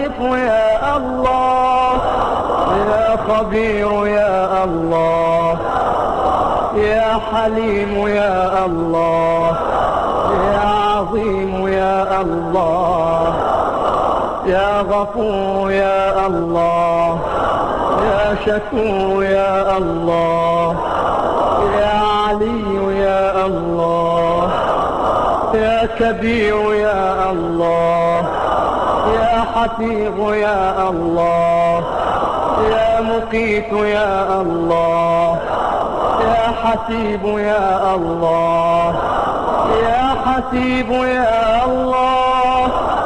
لطيف يا الله، يا خبير يا الله، يا حليم يا الله، يا عظيم يا الله، يا غفور يا الله، يا شكور يا الله، يا علي يا الله، يا كبير يا الله، يا حفيظ يا الله، يا مقيت يا الله، يا حسيب يا الله، يا حسيب يا الله،